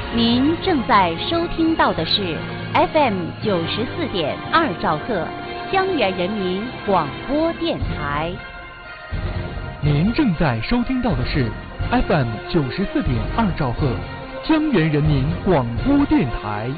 您正在收听到的是 FM 94.2兆赫江源人民广播电台。 您正在收听到的是 FM 94.2兆赫江源人民广播电台。